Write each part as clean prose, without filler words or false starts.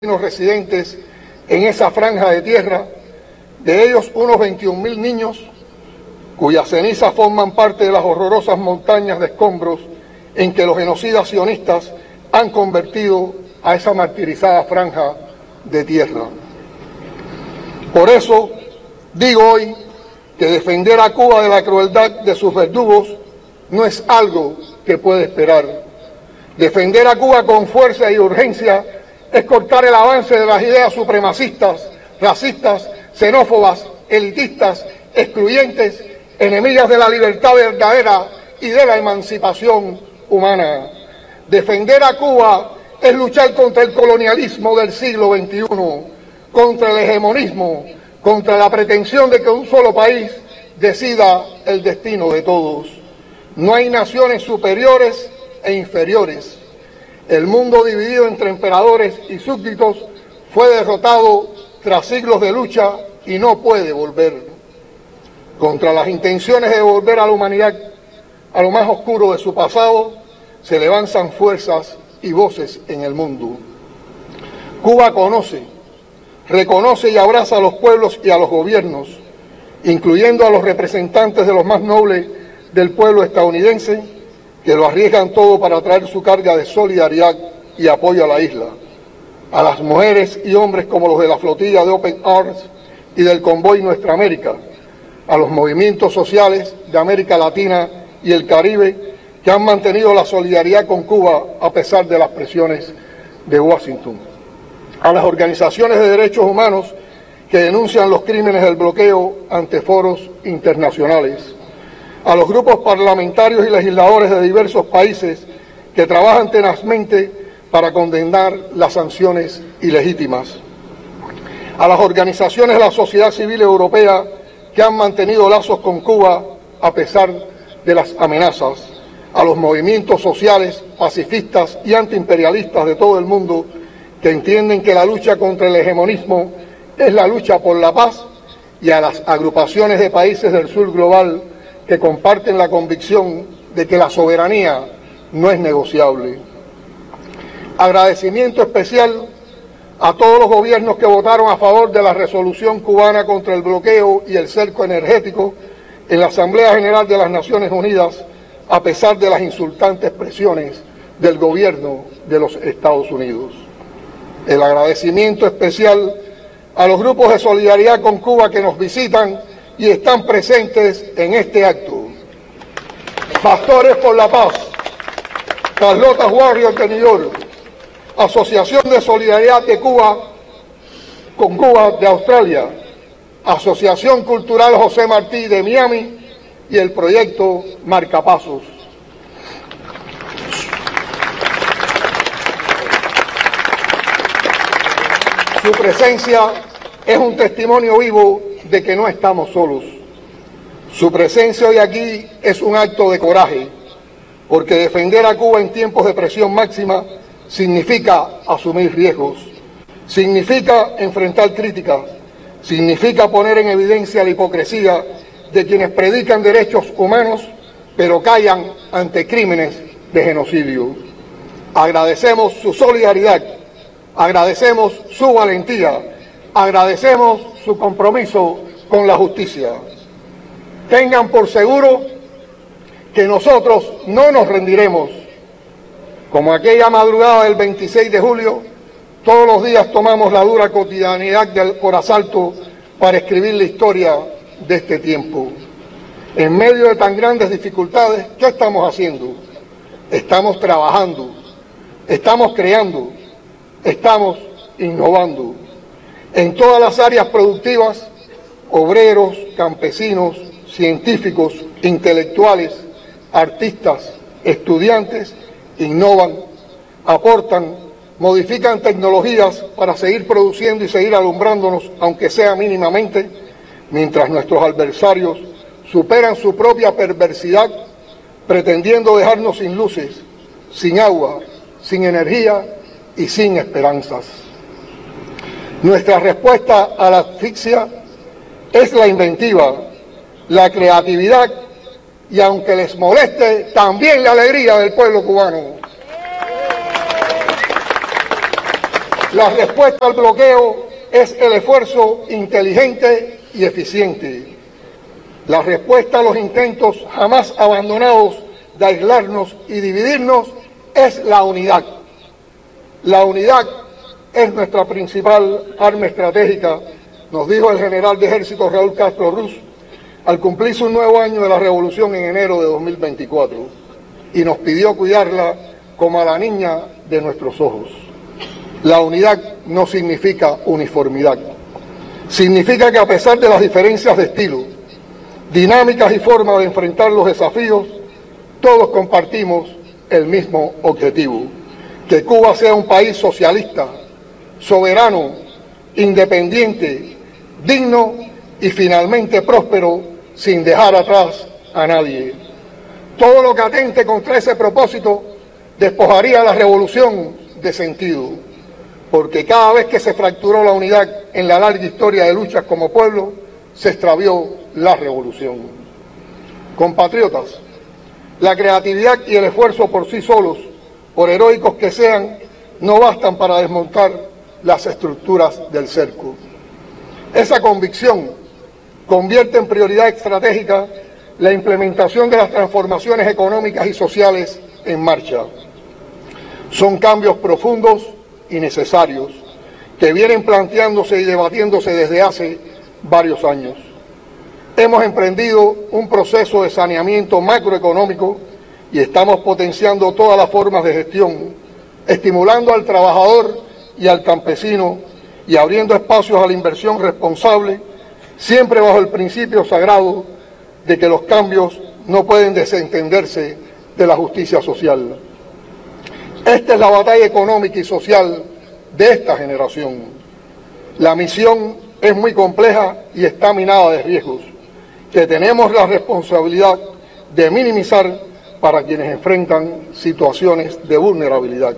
residentes en esa franja de tierra, de ellos unos 21.000 niños, cuyas cenizas forman parte de las horrorosas montañas de escombros en que los genocidas sionistas han convertido a esa martirizada franja de tierra. Por eso digo hoy que defender a Cuba de la crueldad de sus verdugos no es algo que puede esperar. Defender a Cuba con fuerza y urgencia es cortar el avance de las ideas supremacistas, racistas, xenófobas, elitistas, excluyentes, enemigas de la libertad verdadera y de la emancipación humana. Defender a Cuba es luchar contra el colonialismo del siglo XXI, contra el hegemonismo, contra la pretensión de que un solo país decida el destino de todos. No hay naciones superiores e inferiores. El mundo dividido entre emperadores y súbditos fue derrotado tras siglos de lucha y no puede volver. Contra las intenciones de devolver a la humanidad a lo más oscuro de su pasado, se levantan fuerzas y voces en el mundo. Cuba conoce, reconoce y abraza a los pueblos y a los gobiernos, incluyendo a los representantes de los más nobles del pueblo estadounidense, que lo arriesgan todo para traer su carga de solidaridad y apoyo a la isla, a las mujeres y hombres como los de la flotilla de Open Arms y del convoy Nuestra América, a los movimientos sociales de América Latina y el Caribe que han mantenido la solidaridad con Cuba a pesar de las presiones de Washington, a las organizaciones de derechos humanos que denuncian los crímenes del bloqueo ante foros internacionales, a los grupos parlamentarios y legisladores de diversos países que trabajan tenazmente para condenar las sanciones ilegítimas, a las organizaciones de la sociedad civil europea que han mantenido lazos con Cuba a pesar de las amenazas, a los movimientos sociales, pacifistas y antiimperialistas de todo el mundo que entienden que la lucha contra el hegemonismo es la lucha por la paz, y a las agrupaciones de países del sur global que comparten la convicción de que la soberanía no es negociable. Agradecimiento especial a todos los gobiernos que votaron a favor de la resolución cubana contra el bloqueo y el cerco energético en la Asamblea General de las Naciones Unidas, a pesar de las insultantes presiones del gobierno de los Estados Unidos. El agradecimiento especial a los grupos de solidaridad con Cuba que nos visitan y están presentes en este acto. Pastores por la Paz, Carlotas Warriors de New York, Asociación de Solidaridad de Cuba con Cuba de Australia, Asociación Cultural José Martí de Miami y el proyecto Marcapasos. Su presencia es un testimonio vivo de que no estamos solos. Su presencia hoy aquí es un acto de coraje, porque defender a Cuba en tiempos de presión máxima significa asumir riesgos, significa enfrentar críticas, significa poner en evidencia la hipocresía de quienes predican derechos humanos, pero callan ante crímenes de genocidio. Agradecemos su solidaridad, agradecemos su valentía, agradecemos su compromiso con la justicia. Tengan por seguro que nosotros no nos rendiremos. Como aquella madrugada del 26 de julio, todos los días tomamos la dura cotidianidad por asalto para escribir la historia de este tiempo. En medio de tan grandes dificultades, ¿qué estamos haciendo? Estamos trabajando, estamos creando, estamos innovando. En todas las áreas productivas, obreros, campesinos, científicos, intelectuales, artistas, estudiantes, innovan, aportan, modifican tecnologías para seguir produciendo y seguir alumbrándonos, aunque sea mínimamente, mientras nuestros adversarios superan su propia perversidad, pretendiendo dejarnos sin luces, sin agua, sin energía y sin esperanzas. Nuestra respuesta a la asfixia es la inventiva, la creatividad y, aunque les moleste, también la alegría del pueblo cubano. La respuesta al bloqueo es el esfuerzo inteligente y eficiente. La respuesta a los intentos jamás abandonados de aislarnos y dividirnos es la unidad. La unidad es nuestra principal arma estratégica, nos dijo el general de ejército Raúl Castro Ruz al cumplirse un nuevo año de la revolución en enero de 2024, y nos pidió cuidarla como a la niña de nuestros ojos. La unidad no significa uniformidad. Significa que a pesar de las diferencias de estilo, dinámicas y formas de enfrentar los desafíos, todos compartimos el mismo objetivo: que Cuba sea un país socialista, soberano, independiente, digno y finalmente próspero, sin dejar atrás a nadie. Todo lo que atente contra ese propósito despojaría a la revolución de sentido, porque cada vez que se fracturó la unidad en la larga historia de luchas como pueblo, se extravió la revolución. Compatriotas, la creatividad y el esfuerzo por sí solos, por heroicos que sean, no bastan para desmontar las estructuras del cerco. Esa convicción convierte en prioridad estratégica la implementación de las transformaciones económicas y sociales en marcha. Son cambios profundos y necesarios que vienen planteándose y debatiéndose desde hace varios años. Hemos emprendido un proceso de saneamiento macroeconómico y estamos potenciando todas las formas de gestión, estimulando al trabajador y al campesino y abriendo espacios a la inversión responsable, siempre bajo el principio sagrado de que los cambios no pueden desentenderse de la justicia social. Esta es la batalla económica y social de esta generación. La misión es muy compleja y está minada de riesgos, que tenemos la responsabilidad de minimizar para quienes enfrentan situaciones de vulnerabilidad.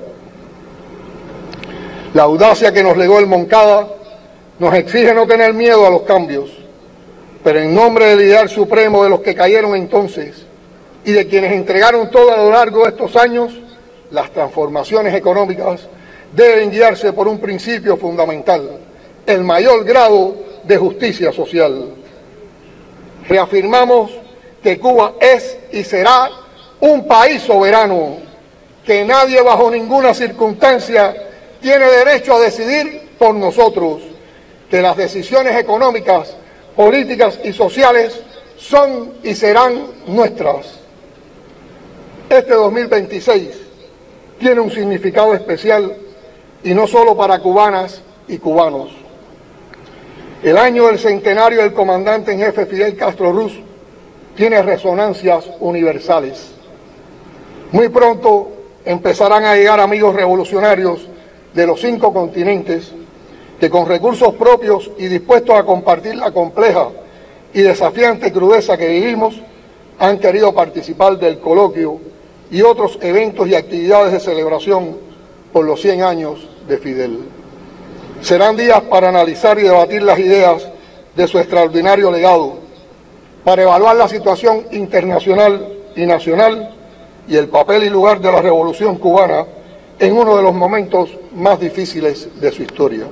La audacia que nos legó el Moncada nos exige no tener miedo a los cambios, pero en nombre del ideal supremo de los que cayeron entonces y de quienes entregaron todo a lo largo de estos años, las transformaciones económicas deben guiarse por un principio fundamental: el mayor grado de justicia social. Reafirmamos que Cuba es y será un país soberano, que nadie bajo ninguna circunstancia tiene derecho a decidir por nosotros, que las decisiones económicas, políticas y sociales son y serán nuestras. Este 2026 tiene un significado especial y no solo para cubanas y cubanos. El año del centenario del comandante en jefe Fidel Castro Ruz tiene resonancias universales. Muy pronto empezarán a llegar amigos revolucionarios de los 5 continentes que con recursos propios y dispuestos a compartir la compleja y desafiante crudeza que vivimos, han querido participar del coloquio y otros eventos y actividades de celebración por los 100 años de Fidel. Serán días para analizar y debatir las ideas de su extraordinario legado, para evaluar la situación internacional y nacional y el papel y lugar de la Revolución cubana en uno de los momentos más difíciles de su historia.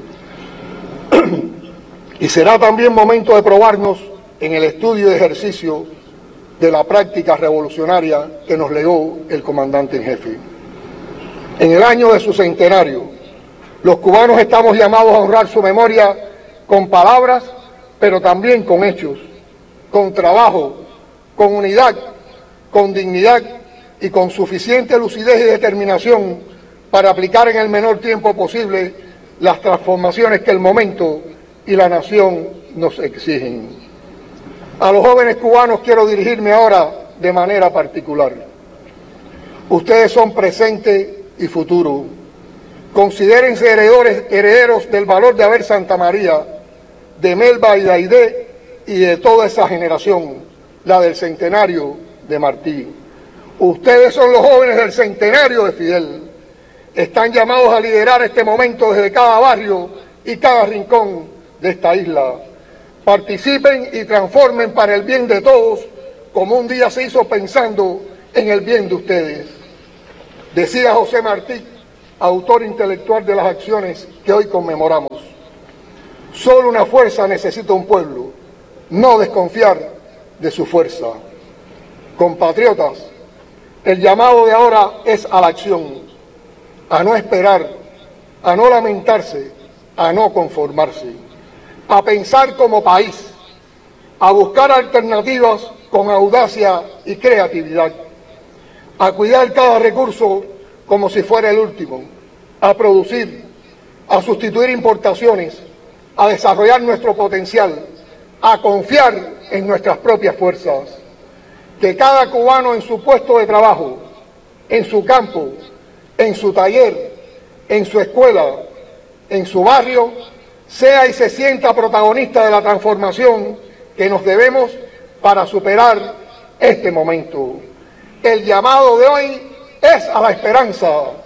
Y será también momento de probarnos en el estudio y ejercicio de la práctica revolucionaria que nos legó el comandante en jefe. En el año de su centenario, los cubanos estamos llamados a honrar su memoria con palabras, pero también con hechos, con trabajo, con unidad, con dignidad y con suficiente lucidez y determinación para aplicar en el menor tiempo posible las transformaciones que el momento y la nación nos exigen. A los jóvenes cubanos quiero dirigirme ahora de manera particular. Ustedes son presente y futuro. Considérense herederos del valor de Abel Santa María, de Melba y de Aide y de toda esa generación, la del centenario de Martí. Ustedes son los jóvenes del centenario de Fidel. Están llamados a liderar este momento desde cada barrio y cada rincón de esta isla. Participen y transformen para el bien de todos, como un día se hizo pensando en el bien de ustedes. Decía José Martí autor intelectual de las acciones que hoy conmemoramos. Solo una fuerza necesita un pueblo, no desconfiar de su fuerza. Compatriotas, el llamado de ahora es a la acción, a no esperar, a no lamentarse, a no conformarse, a pensar como país, a buscar alternativas con audacia y creatividad, a cuidar cada recurso como si fuera el último, a producir, a sustituir importaciones, a desarrollar nuestro potencial, a confiar en nuestras propias fuerzas. Que cada cubano en su puesto de trabajo, en su campo, en su taller, en su escuela, en su barrio, sea y se sienta protagonista de la transformación que nos debemos para superar este momento. El llamado de hoy es a la esperanza.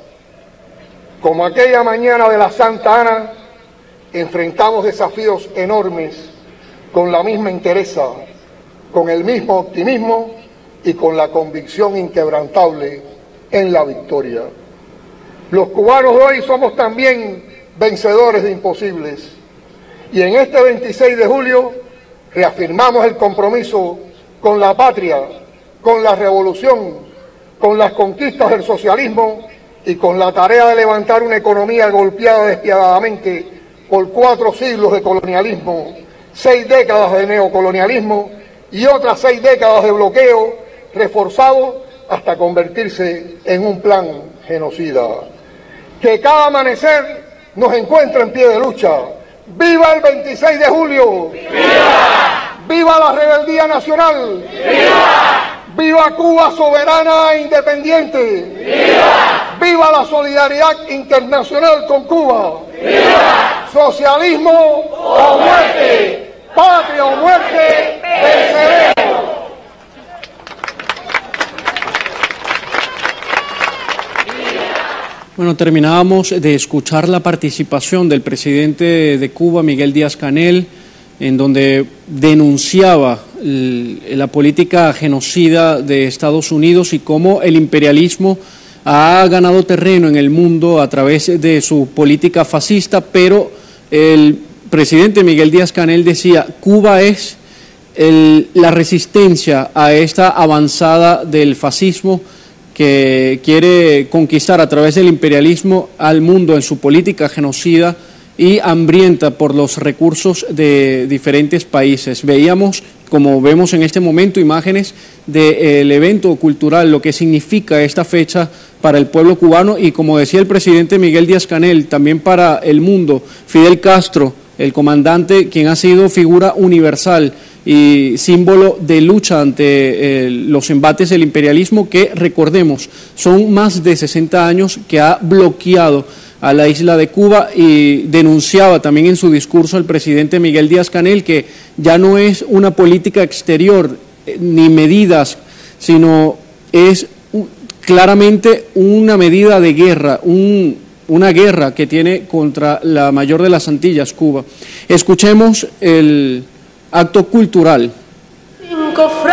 Como aquella mañana de la Santa Ana, enfrentamos desafíos enormes con la misma entereza, con el mismo optimismo y con la convicción inquebrantable en la victoria. Los cubanos de hoy somos también vencedores de imposibles y en este 26 de julio reafirmamos el compromiso con la patria, con la revolución, con las conquistas del socialismo y con la tarea de levantar una economía golpeada despiadadamente por 4 siglos de colonialismo, 6 décadas de neocolonialismo y otras 6 décadas de bloqueo reforzado hasta convertirse en un plan genocida. Que cada amanecer nos encuentre en pie de lucha. ¡Viva el 26 de julio! ¡Viva! ¡Viva la rebeldía nacional! ¡Viva! ¡Viva Cuba soberana e independiente! ¡Viva! ¡Viva la solidaridad internacional con Cuba! ¡Viva! ¡Socialismo o muerte! ¡Patria o muerte! ¡Venceremos! Bueno, terminábamos de escuchar la participación del presidente de Cuba, Miguel Díaz-Canel, en donde denunciaba la política genocida de Estados Unidos y cómo el imperialismo ha ganado terreno en el mundo a través de su política fascista, pero el presidente Miguel Díaz-Canel decía, Cuba es la resistencia a esta avanzada del fascismo que quiere conquistar a través del imperialismo al mundo en su política genocida y hambrienta por los recursos de diferentes países. Veíamos, como vemos en este momento, imágenes del evento cultural, lo que significa esta fecha para el pueblo cubano y, como decía el presidente Miguel Díaz-Canel, también para el mundo. Fidel Castro, el comandante, quien ha sido figura universal y símbolo de lucha ante los embates del imperialismo que, recordemos, son más de 60 años que ha bloqueado a la isla de Cuba, y denunciaba también en su discurso el presidente Miguel Díaz-Canel que ya no es una política exterior ni medidas, sino es claramente una medida de guerra, una guerra que tiene contra la mayor de las Antillas, Cuba. Escuchemos el acto cultural. 5 frases.